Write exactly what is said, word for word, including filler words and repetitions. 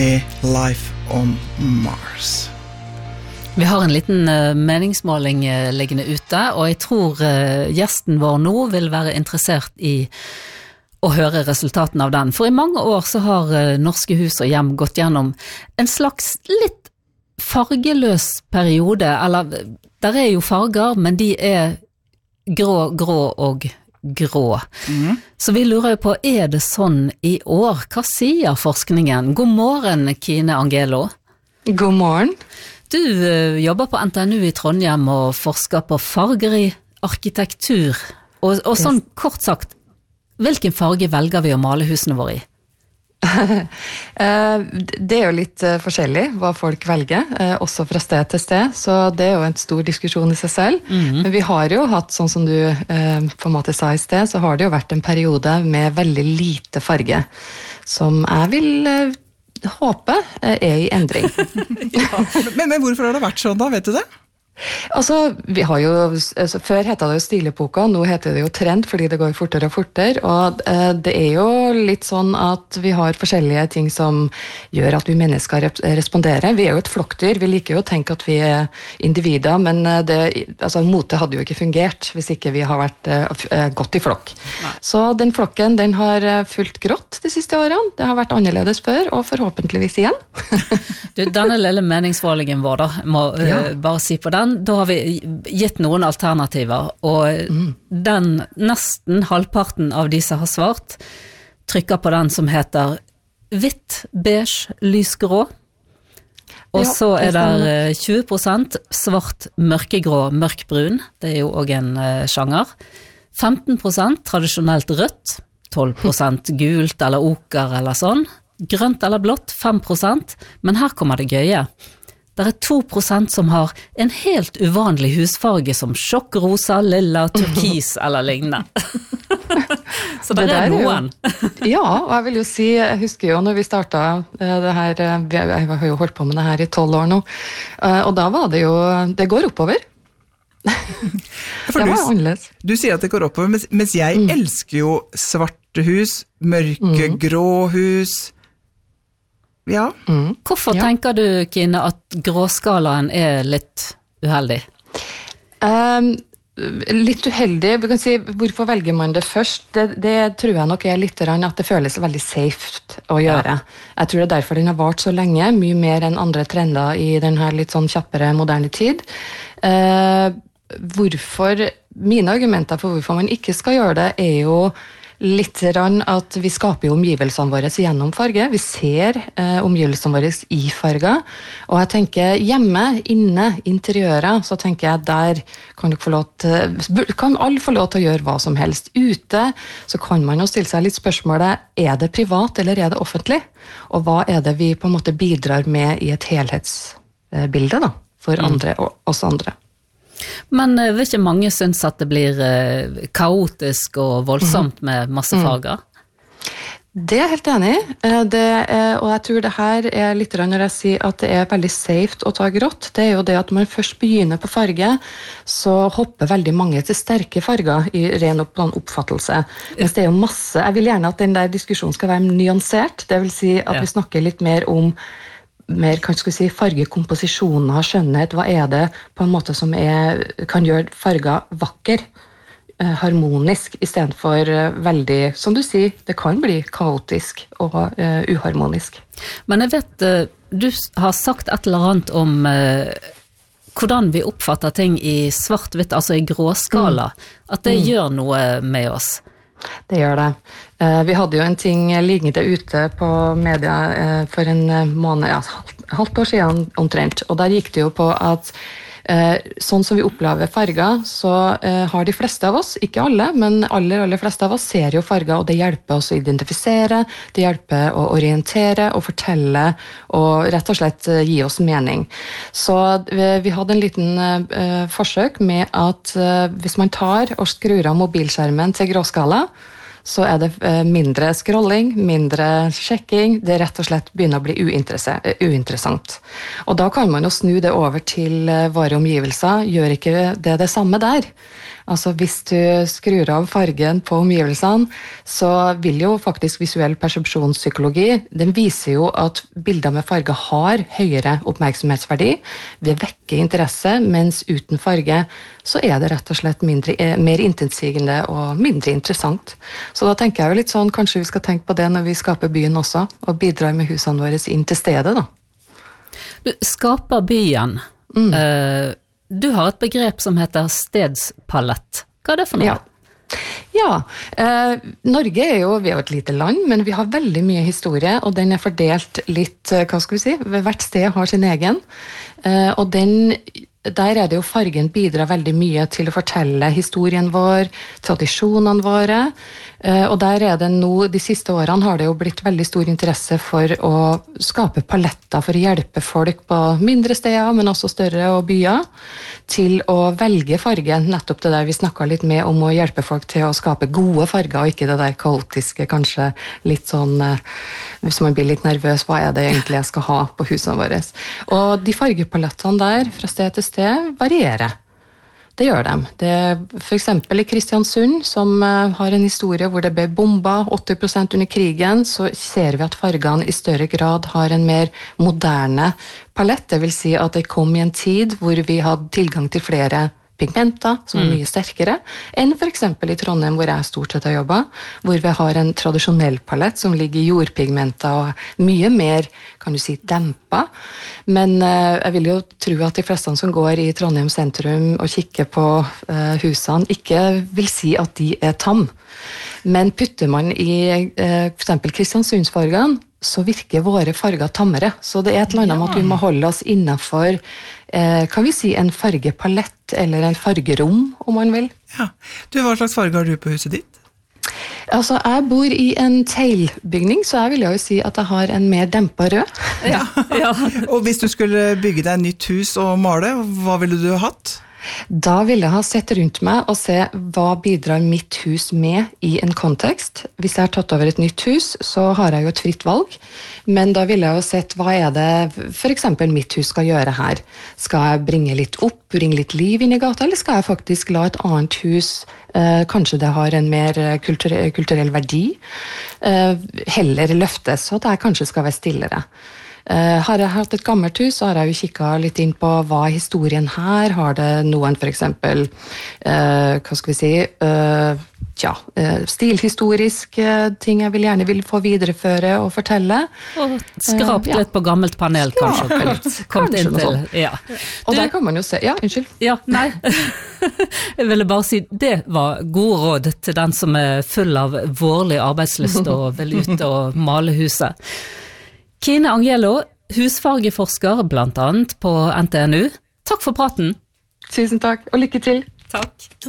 Life on Mars. Vi har en liten uh, meningsmåling uh, liggende ute, og jeg tror uh, gjesten vår nå vil være interessert i å høre resultaten av den. For i mange år så har uh, Norske Hus og Hjem gått gjennom en slags litt fargeløs periode, eller der er jo farger, men de er grå, grå og grå. Mm. Så vi lurer på, er det sånn i år? Hva sier forskningen? God morgen, Kine Angelo. God morgen. Du uh, jobber på N T N U i Trondheim og forsker på farger i arkitektur. Og, og sånn yes. Kort sagt, hvilken farge velger vi å male husene våre i? Det er jo litt forskjellig hva folk velger, også fra sted til sted, så det er jo en stor diskusjon i seg selv. Mm-hmm. Men vi har jo hatt, sånn som du på en måte sa i sted, så har det jo vært en periode med veldig lite farge, som jeg vil håpe er i endring. Ja. men, men hvorfor har det vært sånn da, vet du det? Altså, vi har jo, altså, før heter det jo stilepoka, nå heter det jo trend fordi det går fortere og fortere, og eh, det er jo litt sånn at vi har forskjellige ting som gjør at vi mennesker responderer. Vi er jo et flokkdyr, vi liker jo å tenke at vi er individer, men det, altså, mote hadde jo ikke fungert hvis ikke vi har vært eh, godt i flokk. Nei. Så den flokken, den har fulgt grått de siste årene, det har vært annerledes før, og forhåpentligvis igjen. Du, denne lille meningsmålingen vår da, må ja. uh, bare si på den. Da har vi gitt noen alternativer, og mm. den nesten halvparten av de som har svart, trykker på den som heter hvitt, beige, lysgrå. Og ja, så er det tjue prosent svart, mørkegrå, mørkbrun. Det er jo også en uh, sjanger. femten prosent tradisjonelt rødt, tolv prosent gult eller oker eller sånn. Grønt eller blått, fem prosent. Men her kommer det gøye. Det er to prosent som har en helt uvanlig husfarge som sjokkrosa, lilla, turkis eller lignende. Så det, det er noen. Jo, ja, og jeg vil jo si, jeg husker jo når vi startet det her, jeg har jo holdt på med det her i tolv år nå, og da var det jo, det går oppover. Det var annerledes. Du sier at det går oppover, mens, mens jeg mm. elsker jo svarte hus, mørke, mm. grå hus. Ja. Mm. Hvorfor ja. tenker du, Kine, at gråskalaen er litt uheldig? Um, litt uheldig, vi kan si, hvorfor velger man det først? Det, det tror jeg nok er litt at det føles veldig safe å gjøre. Ja. Jeg tror det er derfor den har vart så lenge, mye mer enn andre trender i denne litt sånn kjappere moderne tid. Uh, hvorfor, mine argumenter for hvorfor man ikke skal gjøre det, er jo litt at vi skaper jo omgivelsene våre gjennom farge. Vi ser eh, omgivelsene våre i farger. Og jeg tenker hjemme, inne, interiøret, så tenker jeg der kan, få lov til, kan alle få lov til å gjøre hva som helst. Ute så kan man jo stille seg litt spørsmålet, er det privat eller er det offentlig? Og hva er det vi på en måte bidrar med i et helhetsbilde da, for andre og oss andre? Men vil ikke mange synes at det blir eh, kaotisk og voldsomt med masse farger? Det er jeg helt enig i, det er, og jeg tror det her er litt når jeg sier at det er veldig safe å ta grått, det er jo det at når man først begynner på farge, så hopper veldig mange til sterke farger i ren oppfattelse. Mens det er jo masse, jeg vil gjerne at den der diskusjonen skal være nyansert, det vil si at ja. vi snakker litt mer om mer kan si, fargekomposisjoner, skjønnhet, hva er det på en måte som er, kan gjøre farger vakker, eh, harmonisk, i stedet for eh, veldig, som du sier, det kan bli kaotisk og eh, uharmonisk. Men jeg vet, eh, du har sagt et eller annet om eh, hvordan vi oppfatter ting i svart-hvitt, altså i gråskala, mm. at det mm. gjør noe med oss. Det gjør det. Vi hadde jo en ting liggende ute på media for en måned, ja, halvt år siden omtrent, og der gikk det jo på at sånn som vi opplever farger, så har de fleste av oss, ikke alle, men aller, aller fleste av oss ser jo farger, og det hjelper oss å identifisere, det hjelper å orientere og fortelle, og rett og slett gi oss mening. Så vi hadde en liten forsøk med at hvis man tar og skrur av mobilskjermen til gråskala, så er det mindre scrolling, mindre sjekking, det rett og slett begynner å bli uinteressant. Og da kan man jo snu det over til våre omgivelser, gjør ikke det det samme der? Altså hvis du skrur av fargen på omgivelsene, så vil jo faktisk visuell persepsjonspsykologi, den viser jo at bilder med farge har høyere oppmerksomhetsverdi, ved vekke interesse, mens uten farge så er det rett og slett mindre, mer intensivende og mindre interessant. Så da tenker jeg jo litt sånn, kanskje vi skal tenke på det når vi skaper byen også, og bidrar med husene våre inn til stedet da. Du skaper byen. Mm. Uh, du har et begrep som heter stedspalett. Hva er det for noe? Ja, ja eh, Norge er jo, vi er jo et lite land, men vi har veldig mye historie, og den er fordelt litt, hva skal vi si, hvert sted har sin egen. Eh, og den, der er det jo fargen bidrar veldig mye til å fortelle historien vår, tradisjonene våre, eh, og der er det nå, de siste årene har det jo blitt veldig stor interesse for å skape paletter for å hjelpe folk på mindre steder, men også større og byer, til å velge farge, nettopp det der vi snakket litt med om å hjelpe folk til å skape gode farger, og ikke det der kaotiske, kanskje litt sånn, hvis man blir litt nervøs, hva er det egentlig jeg skal ha på husene våre? Og de fargepalettene der, fra sted til sted, varierer. Det gjør de. Det er for eksempel i Kristiansund, som har en historie hvor det ble bomba åtti prosent under krigen, så ser vi at fargene i større grad har en mer moderne palett. Det vil si at det kom i en tid hvor vi hadde tilgang til flere pigmenter, som er mye sterkere, enn for eksempel i Trondheim, hvor jeg stort sett har jobbet, hvor vi har en tradisjonell palett som ligger i jordpigmenter og mye mer, kan du si, dempa. Men eh, jeg vil jo tro at de fleste som går i Trondheim sentrum og kikker på eh, husene, ikke vil si at de er tam. Men putter man i eh, for eksempel Kristiansundsfargene, så virker våre farger tammere. Så det er et eller annet med at vi må holde oss innenfor, eh, kan vi si, en fargepalett, eller en fargerom, om man vil. Ja. Du, hva slags farge har du på huset ditt? Altså, jeg bor i en teglbygning, så jeg vil jo si at jeg har en mer dempet rød. Ja, ja. Og hvis du skulle bygge deg et nytt hus og male, hva ville du hatt? Da ville jeg ha sett rundt meg og se hva bidrar mitt hus med i en kontekst. Hvis jeg har tatt over et nytt hus, så har jeg jo et fritt valg. Men da ville jeg jo sett hva er det for eksempel mitt hus skal gjøre her. Skal jeg bringe litt opp, bringe litt liv inn i gata, eller skal jeg faktisk la et annet hus, eh, kanskje det har en mer kulturell, kulturell verdi, eh, heller løftes, så at jeg kanskje skal være stillere. Uh, har jeg hatt et gammelt hus, så har jeg jo kikket litt inn på hva er historien her. Har det noen for eksempel, uh, hva skal vi si, uh, ja, uh, stilhistoriske ting jeg vil gjerne vil få videreføre og fortelle. Og skrapt uh, ja. litt på gammelt panel, kanskje. Ja, litt, kommet inn til, ja. Og der kan man jo se, ja, unnskyld. Ja, nei. Jeg ville bare si, det var gode råd til den som er full av vårlig arbeidslyst og vil ut og male huset. Kine Angelo, husfargeforsker blant annet på N T N U. Takk for praten. Tusen takk, og lykke til. Takk.